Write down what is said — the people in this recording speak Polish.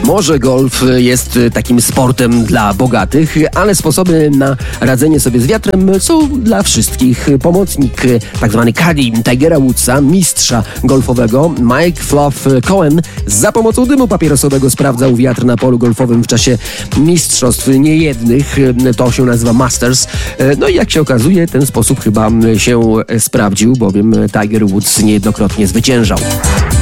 Może golf jest takim sportem dla bogatych, ale sposoby na radzenie sobie z wiatrem są dla wszystkich. Pomocnik, tak zwany caddy Tigera Woodsa, mistrza golfowego, Mike Fluff Cohen, za pomocą dymu papierosowego sprawdzał wiatr na polu golfowym w czasie mistrzostw niejednych. To się nazywa Masters. No i jak się okazuje, ten sposób chyba się sprawdził, bowiem Tiger Woods niejednokrotnie zwyciężał.